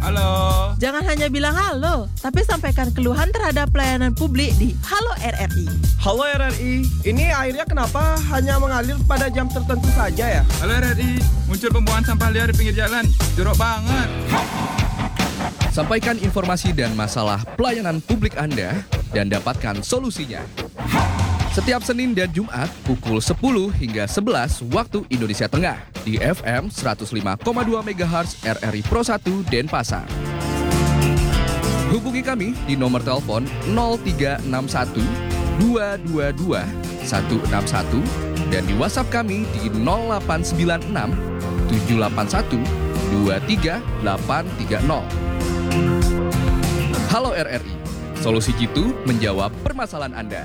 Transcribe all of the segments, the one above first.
Halo. Jangan hanya bilang halo, tapi sampaikan keluhan terhadap pelayanan publik di Halo RRI. Halo RRI, ini airnya kenapa hanya mengalir pada jam tertentu saja ya? Halo RRI, muncul pembuangan sampah liar di pinggir jalan. Jorok banget. Sampaikan informasi dan masalah pelayanan publik Anda dan dapatkan solusinya. Setiap Senin dan Jumat pukul 10 hingga 11 waktu Indonesia Tengah di FM 105,2 MHz RRI Pro 1 Denpasar. Hubungi kami di nomor telepon 0361 222 161 dan di WhatsApp kami di 0896 781 23830. Halo RRI, solusi jitu menjawab permasalahan Anda.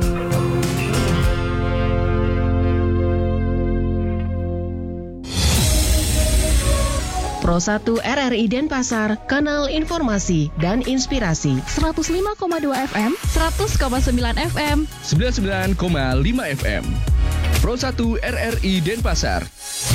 Pro 1 RRI Denpasar, kanal informasi dan inspirasi. 105,2 FM, 100,9 FM, 99,5 FM. Pro 1 RRI Denpasar.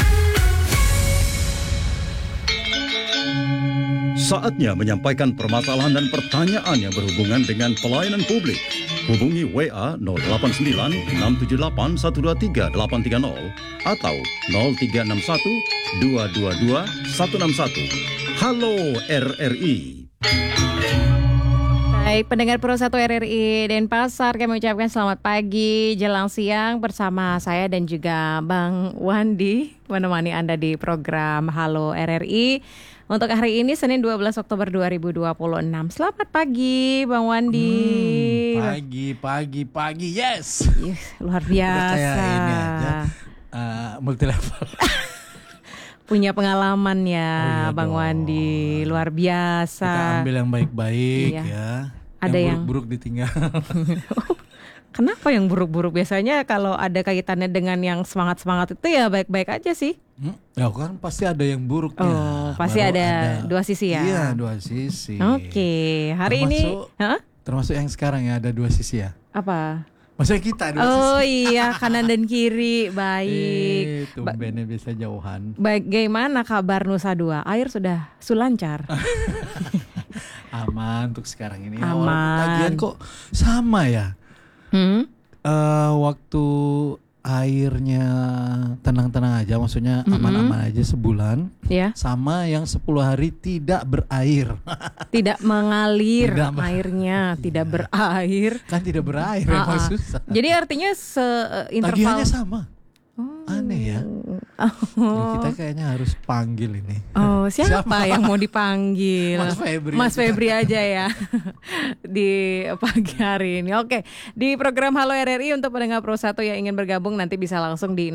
Saatnya menyampaikan permasalahan dan pertanyaan yang berhubungan dengan pelayanan publik. Hubungi WA 089 678 123 830 atau 0361 222 161. Halo RRI. Baik, pendengar Pro 1 RRI Denpasar, kami ucapkan selamat pagi, jelang siang bersama saya dan juga Bang Wandi menemani Anda di program Halo RRI. Untuk hari ini Senin 12 Oktober 2026. Selamat pagi Bang Wandi. Pagi, yes. Luar biasa. Kayak ini aja, multi level. Punya pengalaman ya, Bang dong. Wandi, luar biasa. Kita ambil yang baik-baik ya. Ada yang buruk-buruk ditinggal. Kenapa yang buruk-buruk? Biasanya kalau ada kaitannya dengan yang semangat-semangat itu ya baik-baik aja sih. Ya kan pasti ada yang buruknya. Oh, pasti ada dua sisi ya. Iya, dua sisi. Oke, hari termasuk, ini termasuk yang sekarang ya ada dua sisi ya. apa? Maksudnya kita dua sisi. Oh iya, kanan dan kiri. Baik. Tumbennya bisa jauhan. Bagaimana kabar Nusa Dua? Air sudah sulancar. Aman untuk sekarang ini. Aman. Lagian kok sama ya. Waktu airnya tenang-tenang aja, maksudnya aman-aman aja sebulan, Ya. sama yang 10 hari tidak berair. Tidak mengalir airnya, tidak berair. Kan tidak berair, memang susah. Jadi artinya interval Tagihannya sama. Aneh ya. Kita kayaknya harus panggil ini. Oh, siapa yang mau dipanggil? Mas Febri aja ya. Di pagi hari ini. Oke, di program Halo RRI untuk pendengar Pro 1 yang ingin bergabung nanti bisa langsung di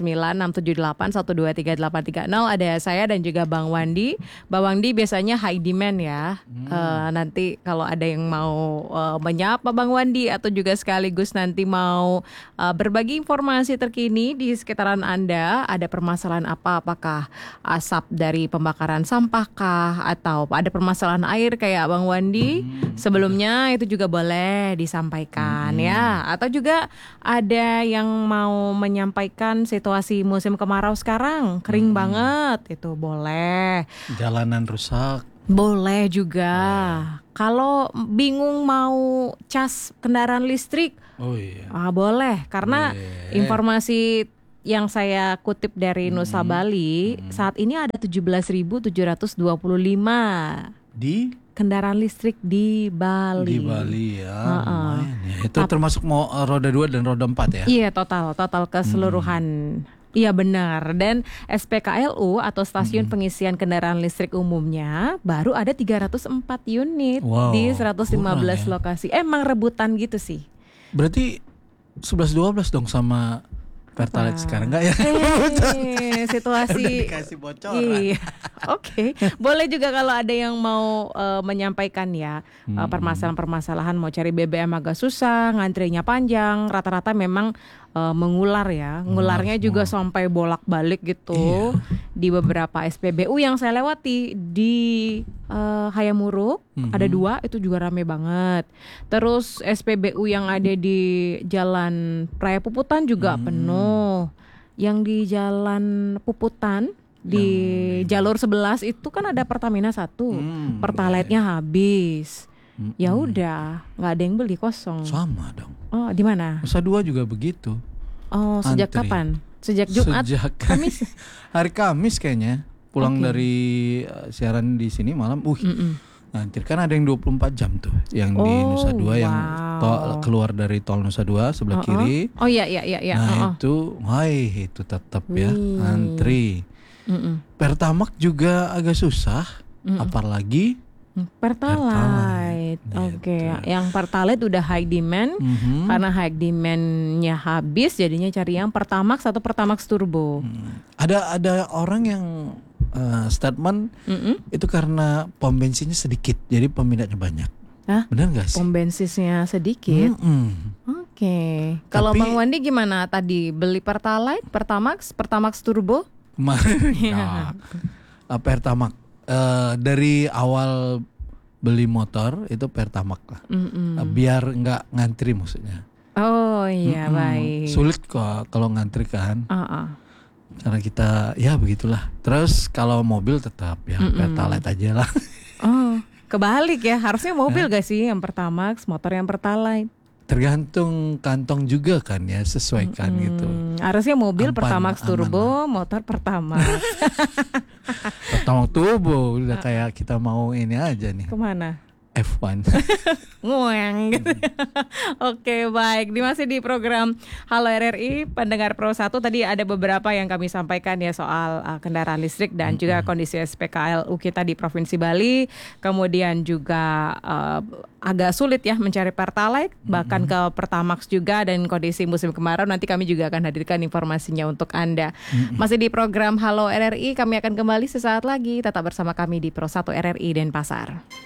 089678123830. Ada saya dan juga Bang Wandi. Bang Wandi biasanya high demand ya. Nanti kalau ada yang mau menyapa Bang Wandi atau juga sekaligus nanti mau berbagi informasi terkini di sekitaran Anda, ada permasalahan apa? Apakah asap dari pembakaran sampahkah? Atau ada permasalahan air kayak Bang Wandi? Sebelumnya itu juga boleh disampaikan ya. Atau juga ada yang mau menyampaikan situasi musim kemarau sekarang, kering banget, itu boleh. Jalanan rusak. Boleh juga. Kalau bingung mau cas kendaraan listrik, boleh. Karena informasi yang saya kutip dari Nusa Bali, saat ini ada 17.725 di kendaraan listrik di Bali. Di Bali ya. Ya. Itu termasuk mau roda 2 dan roda 4 ya? Iya, total keseluruhan. Iya benar. Dan SPKLU atau stasiun pengisian kendaraan listrik umumnya baru ada 304 unit di 115 lokasi. Emang rebutan gitu sih. Berarti 11-12 dong sama Pertalite sekarang enggak ya? Situasi udah dikasih bocoran. Iya. Oke. Boleh juga kalau ada yang mau menyampaikan ya permasalahan-permasalahan, mau cari BBM agak susah, ngantrinya panjang, rata-rata memang mengular ya. Ngularnya juga sampai bolak-balik gitu. Di beberapa SPBU yang saya lewati di Hayamuruk ada 2, itu juga rame banget. Terus SPBU yang ada di Jalan Raya Puputan juga penuh. Yang di Jalan Puputan Di jalur 11 itu kan ada Pertamina 1. Pertalite-nya habis. Ya udah, nggak ada yang beli, kosong. Sama dong. Oh, di mana? Nusa Dua juga begitu. Oh, sejak Antri. kapan? Sejak Jumat? Sejak Kamis? hari Kamis kayaknya. Pulang dari siaran di sini malam. Antri kan ada yang 24 jam tuh, yang di Nusa Dua yang keluar dari tol Nusa Dua sebelah kiri. Oh iya. Nah itu tetap ya antri. Pertamax juga agak susah, apalagi Pertalite. Oke. Yang Pertalite udah high demand. Karena high demand-nya habis, jadinya cari yang Pertamax atau Pertamax Turbo. Ada orang yang statement itu karena pom bensinnya sedikit, jadi peminatnya banyak. Hah? Benar nggak sih? Pom bensinnya sedikit. Oke. Kalau Bang Wandi gimana tadi? Beli Pertalite, Pertamax Turbo? Kemarin Pertamax. Dari awal beli motor itu Pertamax lah. Biar nggak ngantri maksudnya. Oh iya, baik. Sulit kok kalau ngantri kan. Karena kita ya begitulah. Terus kalau mobil tetap ya Pertalite aja lah. Oh, kebalik ya. Harusnya mobil gak sih yang Pertamax, motor yang Pertalite? Tergantung kantong juga kan ya, sesuaikan gitu. Harusnya mobil Pertamax aman Turbo, motor Pertamax. Pertamax Turbo udah kayak kita mau ini aja nih. Kemana? F1. Ngueng gitu. Oke, baik. Masih di program Halo RRI, pendengar Pro 1. Tadi ada beberapa yang kami sampaikan ya soal kendaraan listrik dan juga kondisi SPKLU kita di Provinsi Bali. Kemudian juga agak sulit ya mencari Pertalite, bahkan ke Pertamax juga, dan kondisi musim kemarau nanti kami juga akan hadirkan informasinya untuk Anda. Masih di program Halo RRI, kami akan kembali sesaat lagi. Tetap bersama kami di Pro 1 RRI Denpasar.